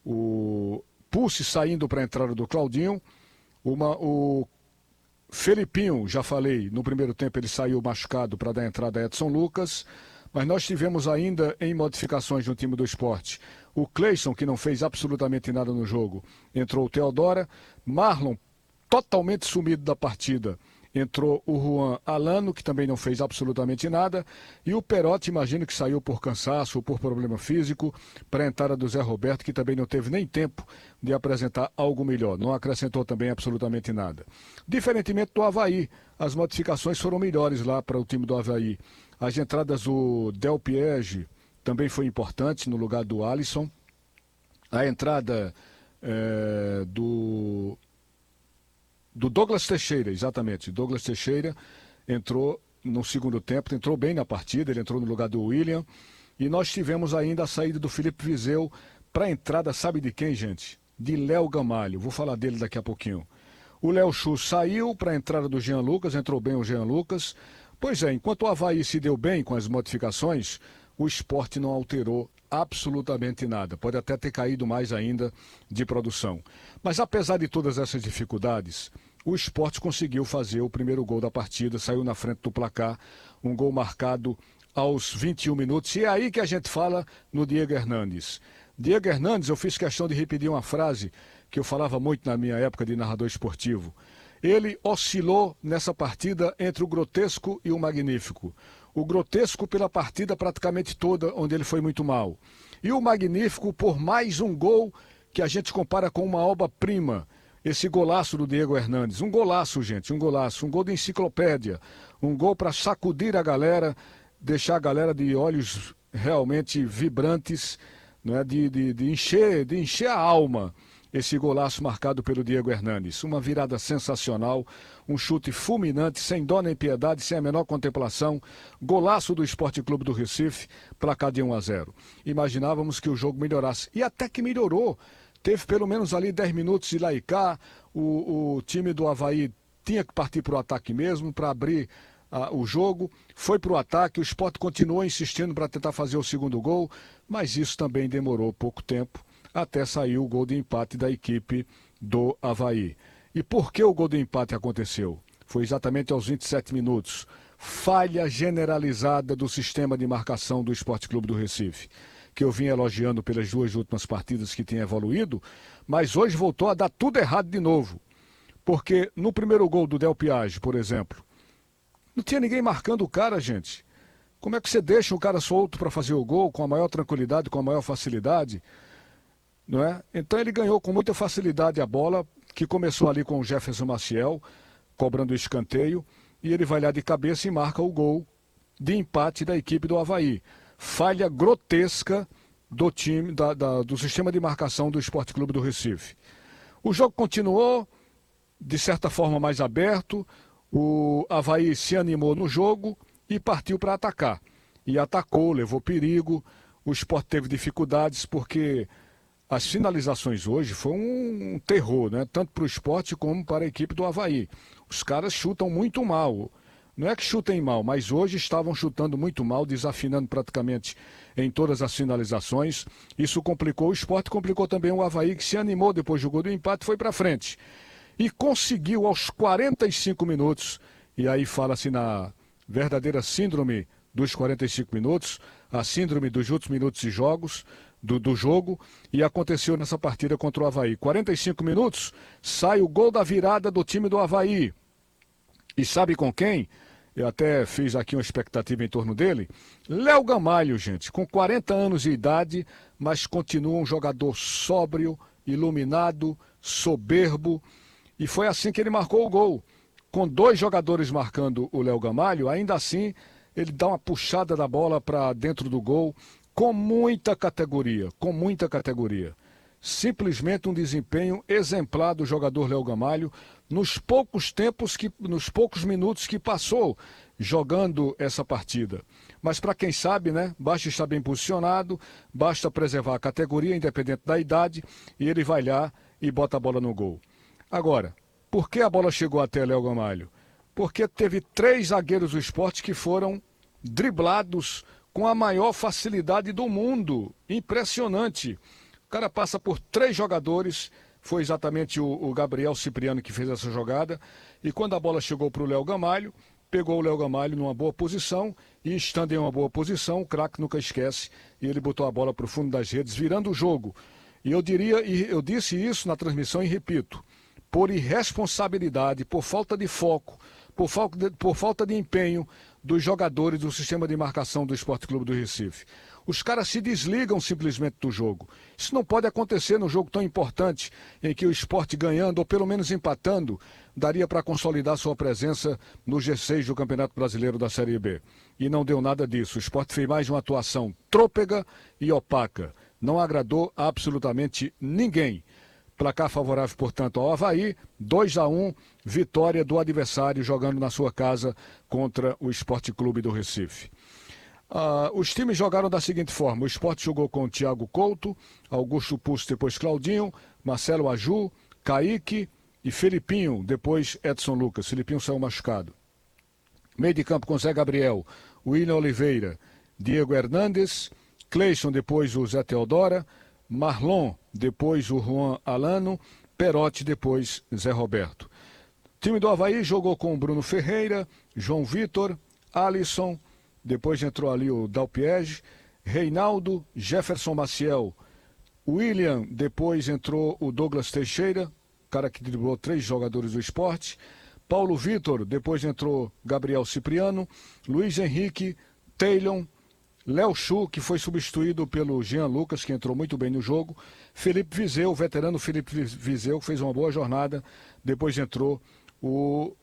o Pulse saindo para a entrada do Claudinho, o Felipinho, já falei, no primeiro tempo ele saiu machucado para dar entrada a Edson Lucas, mas nós tivemos ainda em modificações no time do Sport o Cleison, que não fez absolutamente nada no jogo, entrou o Teodora, Marlon totalmente sumido da partida, entrou o Juan Alano, que também não fez absolutamente nada, e o Perotti, imagino que saiu por cansaço ou por problema físico, para a entrada do Zé Roberto, que também não teve nem tempo de apresentar algo melhor, não acrescentou também absolutamente nada. Diferentemente do Avaí, as modificações foram melhores lá para o time do Avaí. As entradas do Del Piege também foi importante no lugar do Alisson. A entrada do Douglas Teixeira, exatamente. Douglas Teixeira entrou no segundo tempo, entrou bem na partida, ele entrou no lugar do William. E nós tivemos ainda a saída do Felipe Viseu para a entrada, sabe de quem, gente? De Léo Gamalho. Vou falar dele daqui a pouquinho. O Léo Chu saiu para a entrada do Jean Lucas, entrou bem o Jean Lucas. Pois é, enquanto o Avaí se deu bem com as modificações, o Sport não alterou absolutamente nada. Pode até ter caído mais ainda de produção. Mas apesar de todas essas dificuldades, o Sport conseguiu fazer o primeiro gol da partida, saiu na frente do placar, um gol marcado aos 21 minutos. E é aí que a gente fala no Diego Hernandes. Diego Hernandes, eu fiz questão de repetir uma frase que eu falava muito na minha época de narrador esportivo. Ele oscilou nessa partida entre o grotesco e o magnífico. O grotesco pela partida praticamente toda, onde ele foi muito mal. E o magnífico por mais um gol que a gente compara com uma obra-prima. Esse golaço do Diego Hernandes. Um golaço, gente, um golaço. Um gol de enciclopédia. Um gol para sacudir a galera, deixar a galera de olhos realmente vibrantes, né, de encher a alma. Esse golaço marcado pelo Diego Hernandes. Uma virada sensacional, um chute fulminante, sem dó nem piedade, sem a menor contemplação. Golaço do Esporte Clube do Recife, placar de 1-0. Imaginávamos que o jogo melhorasse. E até que melhorou. Teve pelo menos ali 10 minutos de lá e cá. O time do Avaí tinha que partir para o ataque mesmo, para abrir o jogo. Foi para o ataque, o Sport continuou insistindo para tentar fazer o segundo gol, mas isso também demorou pouco tempo, até sair o gol de empate da equipe do Avaí. E por que o gol de empate aconteceu? Foi exatamente aos 27 minutos. Falha generalizada do sistema de marcação do Esporte Clube do Recife, que eu vim elogiando pelas duas últimas partidas que tinha evoluído, mas hoje voltou a dar tudo errado de novo. Porque no primeiro gol do Del Piage, por exemplo, não tinha ninguém marcando o cara, gente. Como é que você deixa o cara solto para fazer o gol com a maior tranquilidade, com a maior facilidade? Não é? Então ele ganhou com muita facilidade a bola, que começou ali com o Jefferson Maciel, cobrando o escanteio, e ele vai lá de cabeça e marca o gol de empate da equipe do Avaí. Falha grotesca do time, do sistema de marcação do Esporte Clube do Recife. O jogo continuou, de certa forma, mais aberto. O Avaí se animou no jogo e partiu para atacar. E atacou, levou perigo. O Sport teve dificuldades porque as finalizações hoje foi um terror, né? Tanto para o Sport como para a equipe do Avaí. Os caras chutam muito mal. Não é que chutem mal, mas hoje estavam chutando muito mal, desafinando praticamente em todas as finalizações. Isso complicou o Sport, complicou também o Avaí, que se animou depois do gol do empate e foi para frente. E conseguiu aos 45 minutos, e aí fala-se na verdadeira síndrome dos 45 minutos, a síndrome dos últimos minutos de jogos, do jogo, e aconteceu nessa partida contra o Avaí. 45 minutos, sai o gol da virada do time do Avaí. E sabe com quem? Eu até fiz aqui uma expectativa em torno dele. Léo Gamalho, gente, com 40 anos de idade, mas continua um jogador sóbrio, iluminado, soberbo. E foi assim que ele marcou o gol. Com dois jogadores marcando o Léo Gamalho, ainda assim, ele dá uma puxada da bola para dentro do gol, com muita categoria, com muita categoria. Simplesmente um desempenho exemplar do jogador Léo Gamalho nos poucos minutos que passou jogando essa partida. Mas para quem sabe, né, basta estar bem posicionado, basta preservar a categoria, independente da idade, e ele vai lá e bota a bola no gol. Agora, por que a bola chegou até Léo Gamalho? Porque teve 3 zagueiros do Sport que foram driblados com a maior facilidade do mundo. Impressionante. cara passa por 3 jogadores, foi exatamente o Gabriel Cipriano que fez essa jogada, e quando a bola chegou para o Léo Gamalho, pegou o Léo Gamalho numa boa posição, e estando em uma boa posição, o craque nunca esquece, e ele botou a bola para o fundo das redes, virando o jogo. E eu disse isso na transmissão e repito, por irresponsabilidade, por falta de foco, por falta de empenho dos jogadores do sistema de marcação do Sport Clube do Recife. Os caras se desligam simplesmente do jogo. Isso não pode acontecer num jogo tão importante em que o Sport ganhando ou pelo menos empatando daria para consolidar sua presença no G6 do Campeonato Brasileiro da Série B. E não deu nada disso. O Sport fez mais uma atuação trôpega e opaca. Não agradou absolutamente ninguém. Placar favorável, portanto, ao Avaí, 2-1, vitória do adversário jogando na sua casa contra o Sport Clube do Recife. Os times jogaram da seguinte forma: o Sport jogou com o Thiago Couto, Augusto Pusto, depois Claudinho, Marcelo Aju, Kaique e Felipinho, depois Edson Lucas. Felipinho saiu machucado. Meio de campo com Zé Gabriel, William Oliveira, Diego Hernandes, Cleison, depois o Zé Teodora, Marlon, depois o Juan Alano, Perotti, depois Zé Roberto. O time do Avaí jogou com o Bruno Ferreira, João Vitor, Alisson, depois entrou ali o Dalpiege, Reinaldo, Jefferson Maciel, William, depois entrou o Douglas Teixeira, cara que driblou 3 jogadores do Sport, Paulo Vitor, depois entrou Gabriel Cipriano, Luiz Henrique, Taylon, Léo Chu, que foi substituído pelo Jean Lucas, que entrou muito bem no jogo, Felipe Viseu, o veterano Felipe Viseu, que fez uma boa jornada, depois entrou o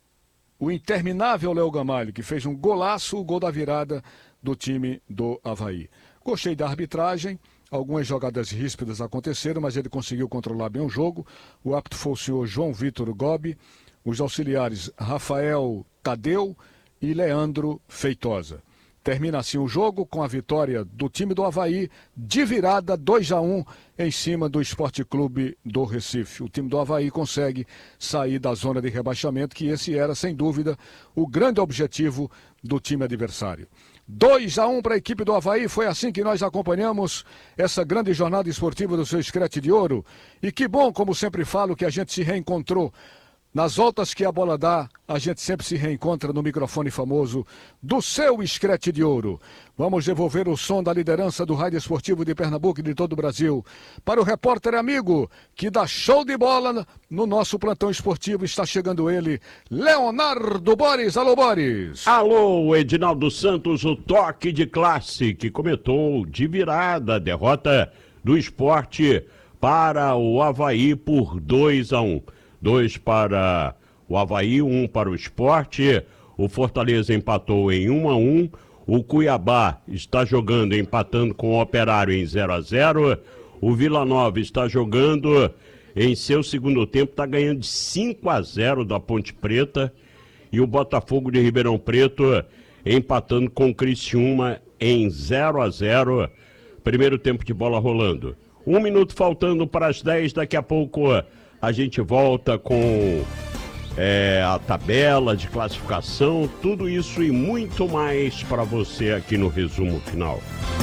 interminável Léo Gamalho, que fez um golaço, o gol da virada do time do Avaí. Gostei da arbitragem, algumas jogadas ríspidas aconteceram, mas ele conseguiu controlar bem o jogo. O árbitro foi o senhor João Vitor Gobi, os auxiliares Rafael Tadeu e Leandro Feitosa. Termina assim o jogo com a vitória do time do Avaí de virada 2-1 em cima do Sport Clube do Recife. O time do Avaí consegue sair da zona de rebaixamento, que esse era, sem dúvida, o grande objetivo do time adversário. 2-1 para a equipe do Avaí, foi assim que nós acompanhamos essa grande jornada esportiva do seu Screte de Ouro. E que bom, como sempre falo, que a gente se reencontrou. Nas voltas que a bola dá, a gente sempre se reencontra no microfone famoso do seu Screte de Ouro. Vamos devolver o som da liderança do rádio esportivo de Pernambuco e de todo o Brasil para o repórter amigo que dá show de bola no nosso plantão esportivo. Está chegando ele, Leonardo Boris. Alô, Boris. Alô, Edinaldo Santos, o toque de classe que comentou de virada a derrota do Sport para o Avaí por 2-1. 2 para o Avaí, 1 para o Sport. O Fortaleza empatou em 1-1. O Cuiabá está jogando, empatando com o Operário em 0-0. O Vila Nova está jogando em seu segundo tempo, está ganhando de 5-0 da Ponte Preta. E o Botafogo de Ribeirão Preto empatando com o Criciúma em 0-0. Primeiro tempo de bola rolando. 1 minuto faltando para as 10, daqui a pouco a gente volta com a tabela de classificação, tudo isso e muito mais para você aqui no resumo final.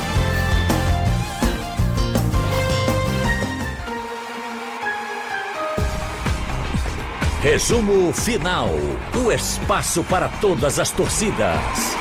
Resumo final, o espaço para todas as torcidas.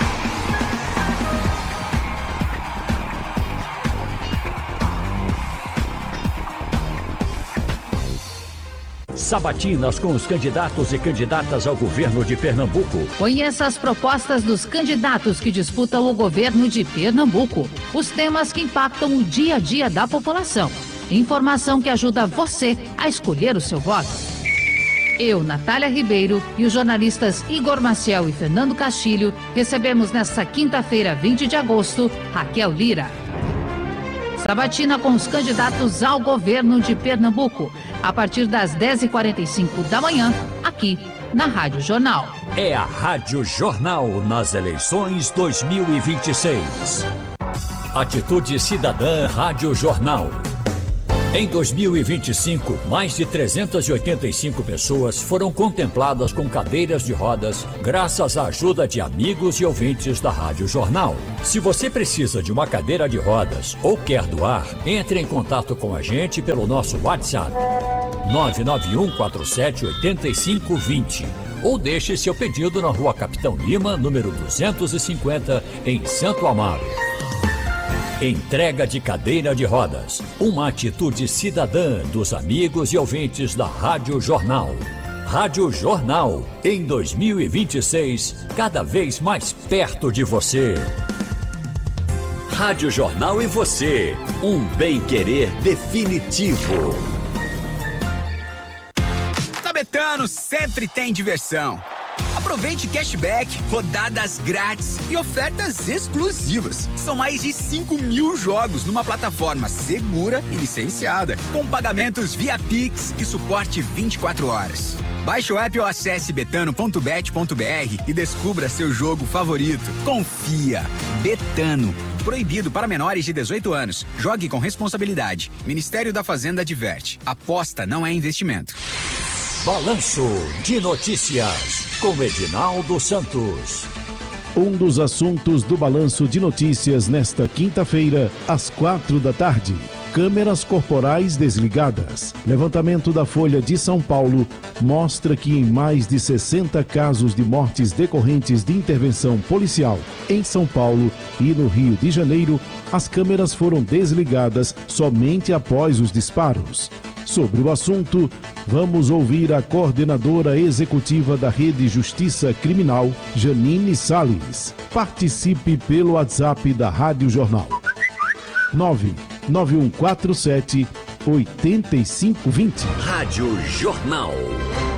Sabatinas com os candidatos e candidatas ao governo de Pernambuco. Conheça as propostas dos candidatos que disputam o governo de Pernambuco. Os temas que impactam o dia a dia da população. Informação que ajuda você a escolher o seu voto. Eu, Natália Ribeiro, e os jornalistas Igor Maciel e Fernando Castilho recebemos nesta quinta-feira, 20 de agosto, Raquel Lira. Sabatina com os candidatos ao governo de Pernambuco, a partir das 10h45 da manhã, aqui na Rádio Jornal. É a Rádio Jornal nas eleições 2026. Atitude Cidadã Rádio Jornal. Em 2025, mais de 385 pessoas foram contempladas com cadeiras de rodas graças à ajuda de amigos e ouvintes da Rádio Jornal. Se você precisa de uma cadeira de rodas ou quer doar, entre em contato com a gente pelo nosso WhatsApp 991478520 ou deixe seu pedido na Rua Capitão Lima, número 250, em Santo Amaro. Entrega de cadeira de rodas, uma atitude cidadã dos amigos e ouvintes da Rádio Jornal. Rádio Jornal, em 2026, cada vez mais perto de você. Rádio Jornal e você, um bem-querer definitivo. Na Betano sempre tem diversão. Aproveite cashback, rodadas grátis e ofertas exclusivas. São mais de 5.000 jogos numa plataforma segura e licenciada, com pagamentos via Pix e suporte 24 horas. Baixe o app ou acesse betano.bet.br e descubra seu jogo favorito. Confia. Betano. Proibido para menores de 18 anos. Jogue com responsabilidade. Ministério da Fazenda adverte. Aposta não é investimento. Balanço de Notícias, com Edinaldo Santos. Um dos assuntos do Balanço de Notícias nesta quinta-feira, às 4h. Câmeras corporais desligadas. Levantamento da Folha de São Paulo mostra que em mais de 60 casos de mortes decorrentes de intervenção policial em São Paulo e no Rio de Janeiro, as câmeras foram desligadas somente após os disparos. Sobre o assunto, vamos ouvir a coordenadora executiva da Rede Justiça Criminal, Janine Salles. Participe pelo WhatsApp da Rádio Jornal. 99147-8520. Rádio Jornal.